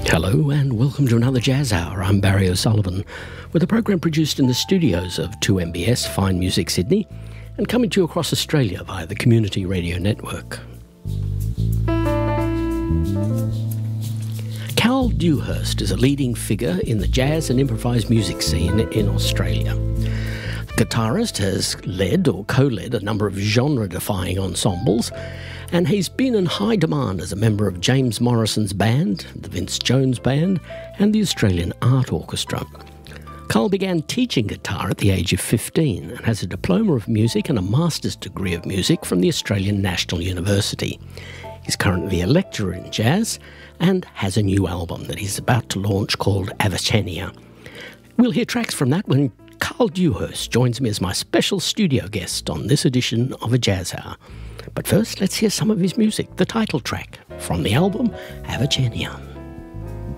Hello and welcome to another Jazz Hour. I'm Barry O'Sullivan, with a program produced in the studios of 2MBS Fine Music Sydney and coming to you across Australia via the Community Radio Network. Carl Dewhurst is a leading figure in the jazz and improvised music scene in Australia. The guitarist has led or co-led a number of genre-defying ensembles, and he's been in high demand as a member of James Morrison's band, the Vince Jones Band, and the Australian Art Orchestra. Carl began teaching guitar at the age of 15 and has a diploma of music and a master's degree of music from the Australian National University. He's currently a lecturer in jazz and has a new album that he's about to launch called Avicenia. We'll hear tracks from that when Carl Dewhurst joins me as my special studio guest on this edition of A Jazz Hour. But first, let's hear some of his music, the title track from the album Avicenia.